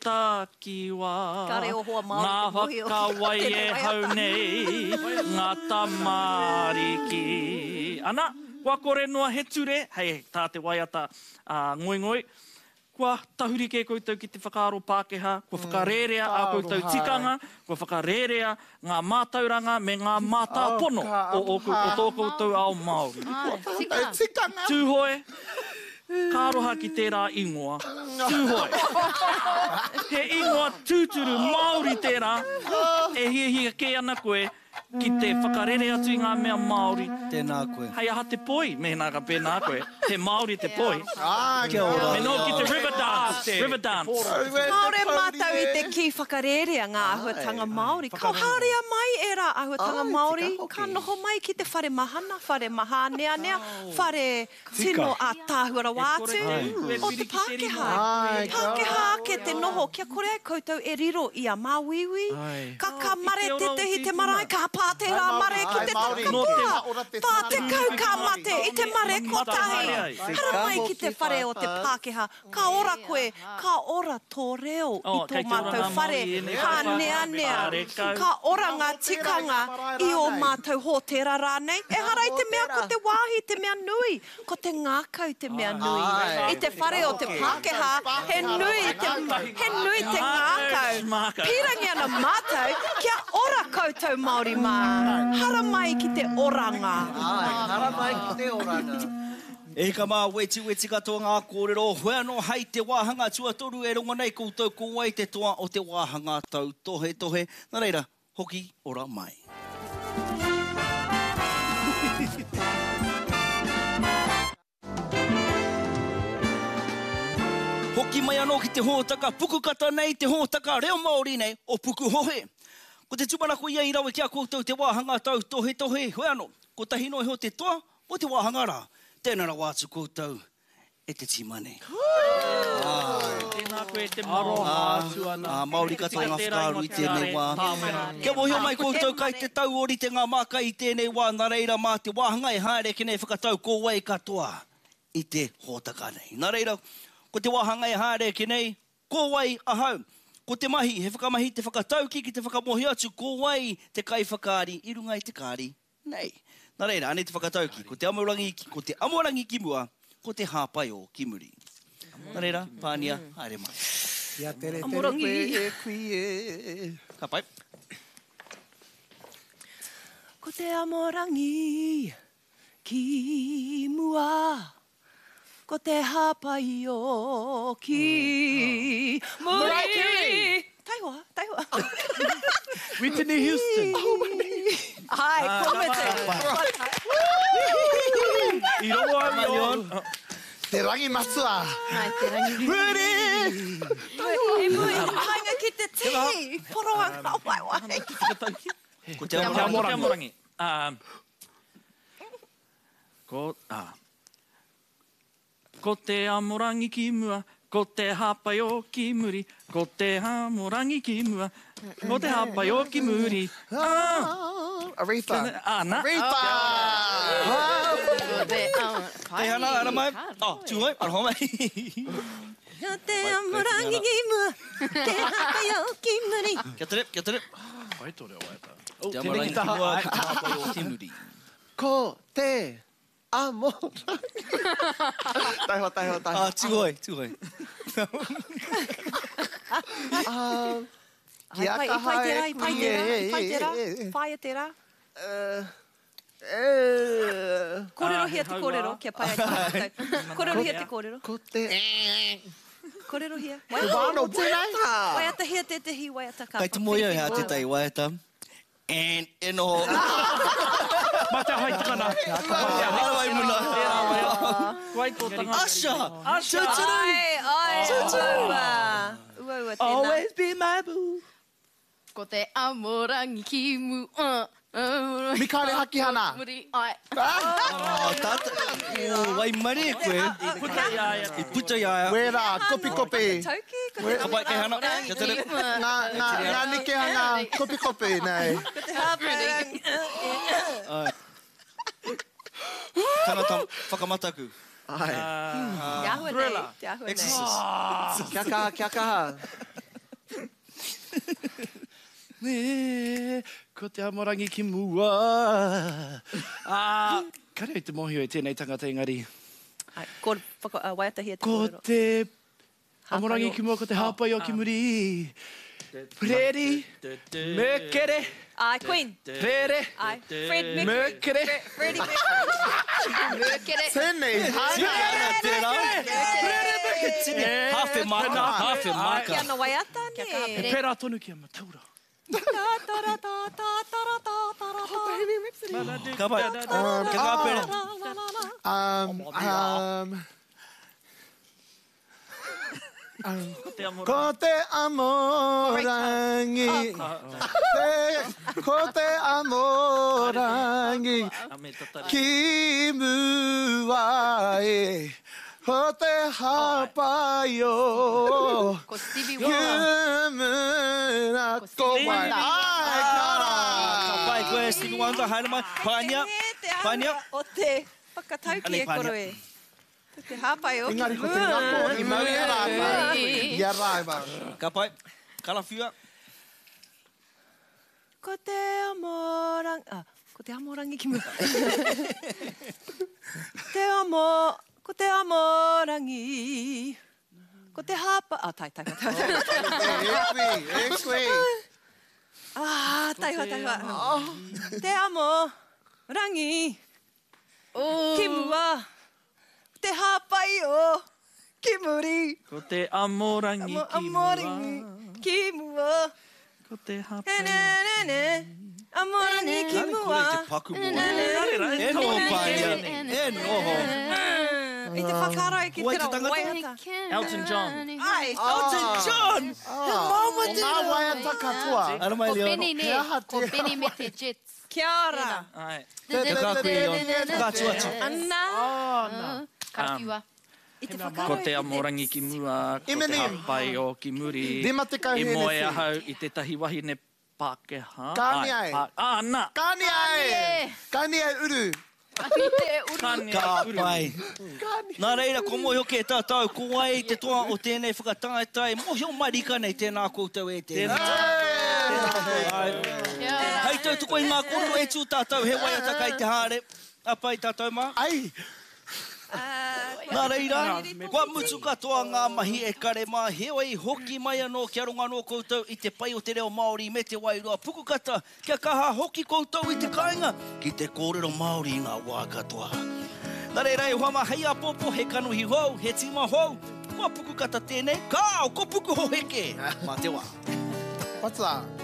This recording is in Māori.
takiwa. Ngā whakawai e hau nei, ngā tamariki. Ana, kua kore noa he ture, hei, tā te waiata ngoi ngoi. Kua tahurike koutou ki te whakaaro Pākehā, kua whakarerea a koutou tikanga, kua whakarerea ngā mātauranga me ngā mātāpono o tō koutou ao Māori. Tūhoe, ka roha ki tērā ingoa. Tūhoe. He ingoa tūturu Māori tērā, e hiahia ke ana koe, ki te whakarere atu i ngā mea Māori. Tēnā koe. Hei aha te poi, mehena ka pēnā koe. Te Māori te poi. Kia ora. Me no ki te river dance. River dance. Kaore mātau i te ki whakarerea ngā ahuatanga Māori. Ka harea mai e rā ahuatanga Māori. Ka noho mai ki te whare mahana, whare maha nea nea, whare tino a tāhuara wātu. O te Pākehā. Pākehā ke te noho. Kia kore koutou e riro i a māwiwi. Ka mare te tehi te marae, ka pātera mare ki te takapua. Tā te kau ka mate i te mare kotahi. Hara mai ki te whare o te Pākehā. Ka ora koe, ka ora tō reo i tō mātou whare. Ka nea nea. Ka ora ngā tikanga i o mātou hōtera rānei. E hara i te mea ko te wāhi te mea nui. Ko te ngākau te mea nui. I te whare o te Pākehā, he nui te ngākau. Pirangi ana mātou, kia ora koutou Māori mā. Hara mai ki te oranga. Hara mai ki te oranga. E ka mā weti katoa ngā kōrero, hoi anō hei te wāhanga tuatoru e rongo nei koutou kōwai te toa o te wāhanga tau tohe tohe. Nā reira, hoki ora mai. Hoki mai anō ki te hōtaka pukukata nei, te hōtaka reo Māori nei, o puku hohe. Ko te tumanako ia i rawe kia koutou te wāhanga tau tohe tohe, hoi anō, ko tahino e ho te toa, o te wāhanga rā. Tēnā rā wātu koutou, e te timane. Tēnā koe te aroha. Māori katoa ngā whakaru i tēnei wā. Kia mohio mai koutou kai te tau ori te ngā māka i tēnei wā, nā reira mā te wāhanga e haere ki nei whakatau kōwai katoa i te hōtaka nei. Nā reira, ko te wāhanga e haere ki nei, kōwai ahau. Ko te mahi, he whakamahi te whakatauki ki te whakamohi atu, kōwai te kai whakaari, i runga i te kāri, nei. Nā reira, ane te whakatauki, ko te amorangi ki mua, ko te hāpai o ki muri. Nā reira, pānia, haere mai. Ia tere Amorangi. e kui e. Ka pai. Ko te amorangi ki mua, ko te hapai o ki muri. Taiwa. Whitney Houston. Ai, komete. I rongo a Leon. Te rangi matua. Ai, te rangi. Ready? E mui, hainga ki te te. Poroanga, wai. Ko te Amorangi. Ko te amorangi ki mua, ko te hapai o ki muri, ko te amorangi ki mua, ko te hapai o ki muri. Aretha. Ana. Aretha! Te hana, ara mai. Tūhoi, ara mai. Ko te amorangi ki mua, te hapai o ki muri. Kia tere. Waitore o waita. Te amorangi ki mua, ko te hapai o ki muri. Ko te amorangi. Taiho. Tūhoi. Kia kaha e kui e. Whaia tērā. Kōrero hia te kōrero, kia pai ai ki tātou. Kōrero hia te kōrero. Ko te... Kōrero hia. Te wāno tēnei. Waiata hia te tehi, waiata ka. Kai te moia hea te tai waiata. E noho. Mata hai tikana. Harawai muna. Waitotanga. Asha. Ua, tēnā. Always be my boo. Ko te amorangi ki mu. Mikare haki hana. Muri, ai. Tata. Wai mare koe. I puta iaia. Wera, kopi. Ka pai ke hana. Kia tere. Ngā nike hana kopi, nei. Tangata whakamataku. Ai. Te ahua nei. Exorcist. Kia kaha. Ne, ko te amorangi ki mua. Kare te mohio e tēnei tangata engari. Ai, ko waiata hia te Ko kōrero. te amorangi ki mua, ko te hapai o ki muri. Preri, Mercury, Ai, Queen. Preri, Ai, Fred Mercury. Freddie Mercury. Tēnei hana. Tēnā. Hawhe maka, hawhe Ki maka. ana waiata He ne. pērā tonu ki a mataura. Ka pai. Ka ngā pere. Ko te amorangi. Ko te amorangi. Ki mua e. Ko te hapai o. Ko Stevie Wonder. Humuna Ko ko Stevie mai. Wonder. Ai, Ka pai koe Stevie Wonder, haere mai. Pania. Pania. O te whakatau ki Ale, e koro e. Ko te hapai o. Engari ko te ngako i mau i rāpa. Ia rāiba. Ka pai. Kalawhia. Ko te amorangi. Ko te amorangi ki mua. Ko te amorangi. Ko te hapa. Tai. Ekwi. Tai. Te amorangi. Ki mua. Te hapai o. Ki muri. Ko te amorangi ki mua. Amorangi. Ki mua. Ko te hapai. Amorangi ki Kare mua. kore te paku mo. E noho Pania. E noho. I te whakaro e ki Wai te te tangata? waiata. Elton John. Ai. Elton John. O ngā waiata katoa. Ara mai Ko leo. Benny ne. Ko Benny me te Jets. Kia ora. Ai. Te kakui o. Katuatu. Ana. Karakiwa. I te Ko whakaro te amorangi ki mua, ko te Eminem. hapai o ki muri. Rima te kau E Hennessy. moe ahau i te tahi wahine Pākehā. Kāni ai. Nā. Kāni ai. Kāni ai uru. Kāni Ka ai uru. pai. Nā reira, ko mohio ke tātou, ko ai te toa o tēnei whakatātai, mohio marika nei tēnā koutou e tēnā. Hei tau tuko i ngā koro e tū tātou, he waiata kai te hāre. Apai tātou mā. Ai. Nā reira, kua mutu katoa ngā mahi e kare mā, heoi hoki mai anō kia runga anō koutou i te pai o te reo Māori me te wairua pukukata, kia kaha hoki koutou i te kāinga, ki te kōrero Māori i ngā wā katoa. Nā reira, e huama hei a popo, he kanuhi hou, he tima hou, kua pukukata tēnei, kāo, ko puku ho heke, mā te wā. What's that?